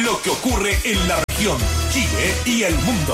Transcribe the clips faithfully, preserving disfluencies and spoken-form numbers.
Lo que ocurre en la región, Chile y el mundo.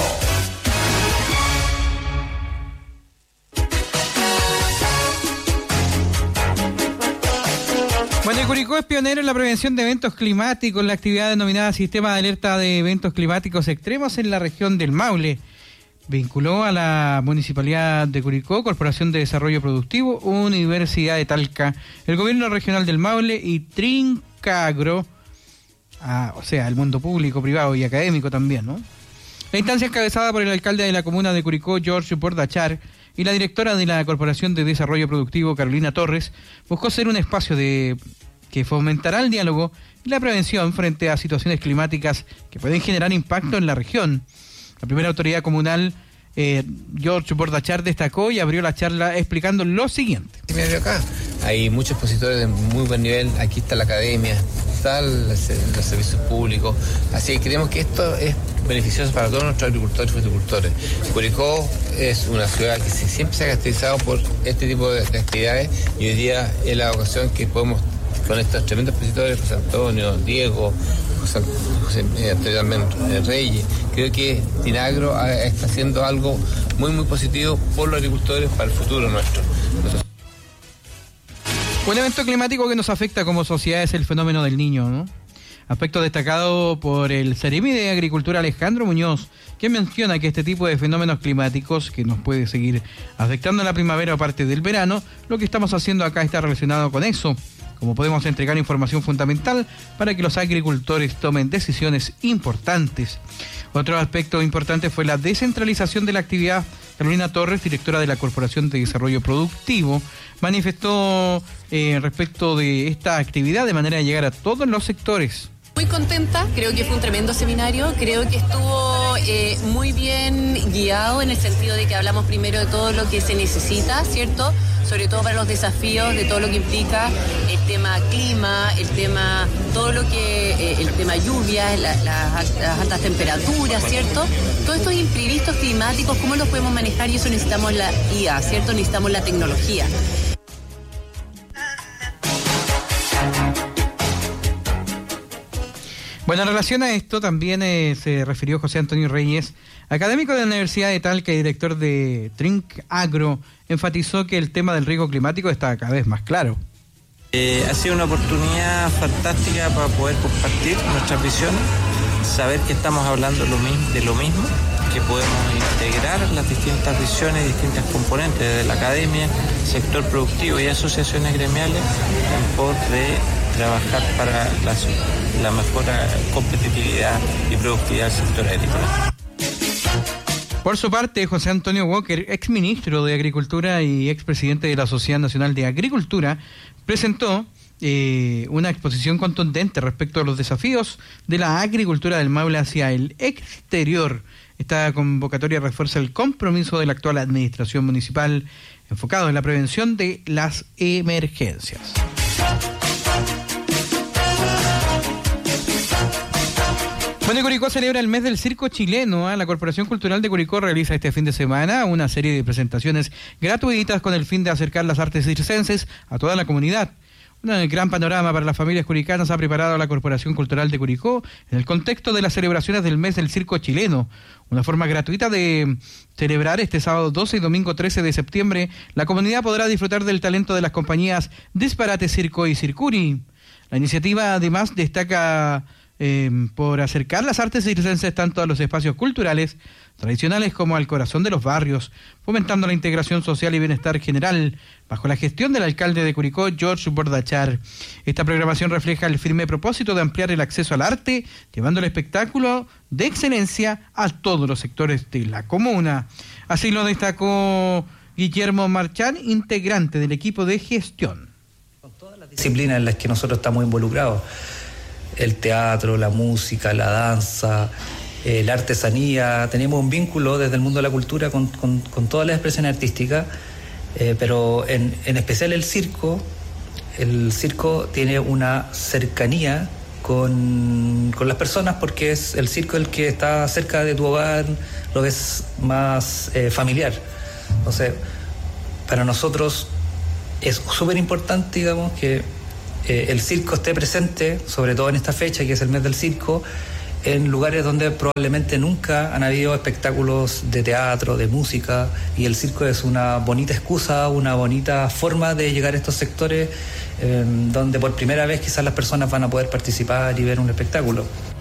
Bueno, Curicó es pionero en la prevención de eventos climáticos, la actividad denominada Sistema de Alerta de Eventos Climáticos Extremos en la región del Maule. Vinculó a la Municipalidad de Curicó, Corporación de Desarrollo Productivo, Universidad de Talca, el Gobierno Regional del Maule y Trincagro, ah, o sea, el mundo público, privado y académico también, ¿no? La instancia encabezada por el alcalde de la comuna de Curicó, George Bordachar, y la directora de la Corporación de Desarrollo Productivo, Carolina Torres, buscó ser un espacio de que fomentará el diálogo y la prevención frente a situaciones climáticas que pueden generar impacto en la región. La primera autoridad comunal, eh, George Bordachar, destacó y abrió la charla explicando lo siguiente. Acá hay muchos expositores de muy buen nivel, aquí está la academia, están los, los servicios públicos, así que creemos que esto es beneficioso para todos nuestros agricultores y fruticultores. Curicó es una ciudad que siempre se ha caracterizado por este tipo de, de actividades y hoy día es la ocasión que podemos, con estos tremendos expositores, José Antonio, Diego, José, José eh, anteriormente eh, Reyes, creo que Tinagro eh, está haciendo algo muy muy positivo por los agricultores para el futuro nuestro. Nosotros... Un evento climático que nos afecta como sociedad es el fenómeno del Niño, ¿no? Aspecto destacado por el Seremi de Agricultura Alejandro Muñoz, que menciona que este tipo de fenómenos climáticos que nos puede seguir afectando en la primavera o parte del verano, lo que estamos haciendo acá está relacionado con eso. Como podemos entregar información fundamental para que los agricultores tomen decisiones importantes. Otro aspecto importante fue la descentralización de la actividad. Carolina Torres, directora de la Corporación de Desarrollo Productivo, manifestó eh, respecto de esta actividad de manera de llegar a todos los sectores. Muy contenta, creo que fue un tremendo seminario, creo que estuvo eh, muy bien guiado en el sentido de que hablamos primero de todo lo que se necesita, ¿cierto? Sobre todo para los desafíos de todo lo que implica el tema clima, el tema, todo lo que, eh, el tema lluvias, la, la, las altas temperaturas, ¿cierto? Todos estos imprevistos climáticos, ¿cómo los podemos manejar? Y eso necesitamos la I A, ¿cierto? Necesitamos la tecnología. Bueno, en relación a esto también eh, se refirió José Antonio Reyes, académico de la Universidad de Talca y director de Trincagro, enfatizó que el tema del riesgo climático está cada vez más claro. Eh, ha sido una oportunidad fantástica para poder compartir nuestras visiones, saber que estamos hablando lo mismo, de lo mismo, que podemos integrar las distintas visiones, distintas componentes de la academia, sector productivo y asociaciones gremiales en pos de trabajar para la, la mejora competitividad y productividad del sector agrícola. Por su parte, José Antonio Walker, exministro de Agricultura y expresidente de la Sociedad Nacional de Agricultura, presentó eh, una exposición contundente respecto a los desafíos de la agricultura del Maule hacia el exterior. Esta convocatoria refuerza el compromiso de la actual administración municipal enfocado en la prevención de las emergencias. Bueno, Curicó celebra el mes del circo chileno. ¿eh? La Corporación Cultural de Curicó realiza este fin de semana una serie de presentaciones gratuitas con el fin de acercar las artes circenses a toda la comunidad. Un gran panorama para las familias curicanas ha preparado la Corporación Cultural de Curicó en el contexto de las celebraciones del mes del circo chileno. Una forma gratuita de celebrar este sábado doce y domingo trece de septiembre. La comunidad podrá disfrutar del talento de las compañías Disparate Circo y Circuri. La iniciativa además destaca eh, por acercar las artes circenses tanto a los espacios culturales tradicionales como al corazón de los barrios, fomentando la integración social y bienestar general, bajo la gestión del alcalde de Curicó, George Bordachar. Esta programación refleja el firme propósito de ampliar el acceso al arte, llevando el espectáculo de excelencia a todos los sectores de la comuna. Así lo destacó Guillermo Marchán, integrante del equipo de gestión. Con todas las disciplinas en las que nosotros estamos involucrados, el teatro, la música, la danza, eh, la artesanía, tenemos un vínculo desde el mundo de la cultura con, con, con todas las expresiones artísticas, eh, pero en, en especial el circo. El circo tiene una cercanía con, con las personas porque es el circo el que está cerca de tu hogar, lo ves más eh, familiar. Entonces, para nosotros es súper importante, digamos, que eh, el circo esté presente, sobre todo en esta fecha que es el mes del circo, en lugares donde probablemente nunca han habido espectáculos de teatro, de música, y el circo es una bonita excusa, una bonita forma de llegar a estos sectores eh, donde por primera vez quizás las personas van a poder participar y ver un espectáculo.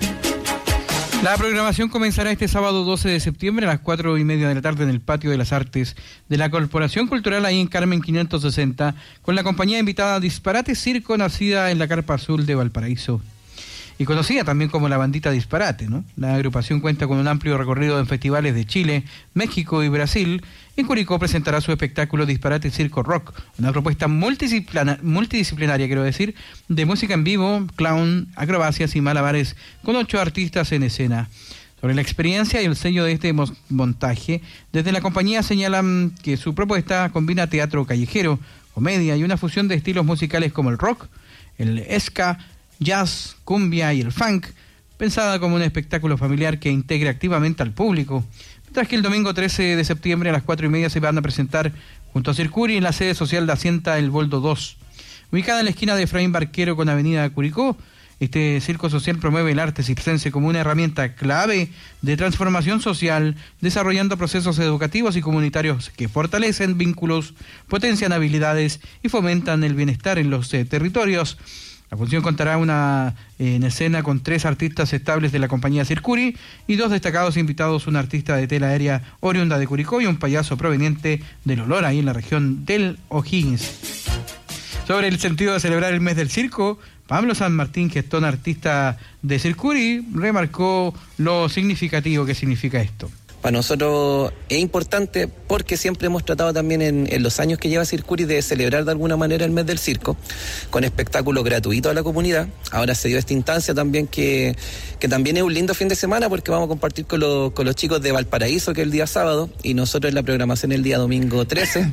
La programación comenzará este sábado doce de septiembre a las cuatro y media de la tarde en el Patio de las Artes de la Corporación Cultural ahí en Carmen quinientos sesenta, con la compañía invitada Disparate Circo, nacida en la Carpa Azul de Valparaíso y conocida también como la Bandita Disparate, ¿no? La agrupación cuenta con un amplio recorrido en festivales de Chile, México y Brasil. En Curicó presentará su espectáculo Disparate Circo Rock, una propuesta multidisciplina, multidisciplinaria, quiero decir, de música en vivo, clown, acrobacias y malabares, con ocho artistas en escena. Sobre la experiencia y el sello de este montaje, desde la compañía señalan que su propuesta combina teatro callejero, comedia y una fusión de estilos musicales como el rock, el ska, jazz, cumbia y el funk, pensada como un espectáculo familiar que integre activamente al público. Mientras que el domingo trece de septiembre a las cuatro y media se van a presentar junto a Circuri en la sede social de Hacienda El Boldo dos. Ubicada en la esquina de Efraín Barquero con Avenida Curicó, este circo social promueve el arte circense como una herramienta clave de transformación social, desarrollando procesos educativos y comunitarios que fortalecen vínculos, potencian habilidades y fomentan el bienestar en los eh, territorios. La función contará una eh, en escena con tres artistas estables de la compañía Circuri y dos destacados invitados, un artista de tela aérea oriunda de Curicó y un payaso proveniente del Olor, ahí en la región del O'Higgins. Sobre el sentido de celebrar el mes del circo, Pablo San Martín, gestón artista de Circuri, remarcó lo significativo que significa esto. Para nosotros es importante porque siempre hemos tratado también en, en los años que lleva Circuri de celebrar de alguna manera el mes del circo con espectáculos gratuitos a la comunidad. Ahora se dio esta instancia también que, que también es un lindo fin de semana porque vamos a compartir con, lo, con los chicos de Valparaíso, que es el día sábado, y nosotros en la programación el día domingo trece.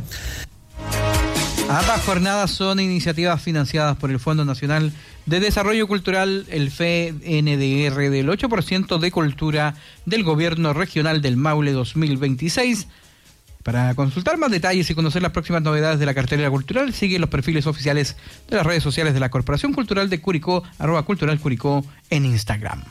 Ambas jornadas son iniciativas financiadas por el Fondo Nacional de Desarrollo Cultural, el F N D R, del ocho por ciento de Cultura del Gobierno Regional del Maule dos mil veintiséis. Para consultar más detalles y conocer las próximas novedades de la cartelera cultural, sigue los perfiles oficiales de las redes sociales de la Corporación Cultural de Curicó, arroba Cultural Curicó en Instagram.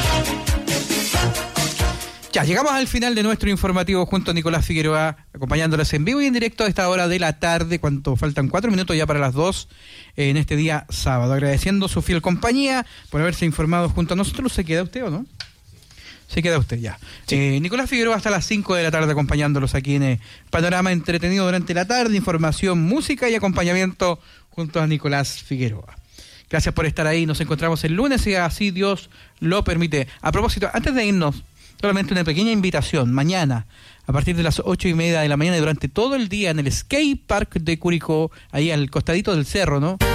Ya, llegamos al final de nuestro informativo junto a Nicolás Figueroa, acompañándoles en vivo y en directo a esta hora de la tarde, cuando faltan cuatro minutos ya para las dos, en este día sábado. Agradeciendo su fiel compañía por haberse informado junto a nosotros. ¿Se queda usted o no? Se queda usted ya. Sí. Eh, Nicolás Figueroa hasta las cinco de la tarde acompañándolos aquí en eh, Panorama Entretenido durante la tarde, información, música y acompañamiento junto a Nicolás Figueroa. Gracias por estar ahí, nos encontramos el lunes y así Dios lo permite. A propósito, antes de irnos, solamente una pequeña invitación. Mañana, a partir de las ocho y media de la mañana y durante todo el día en el Skate Park de Curicó, ahí al costadito del cerro, ¿no?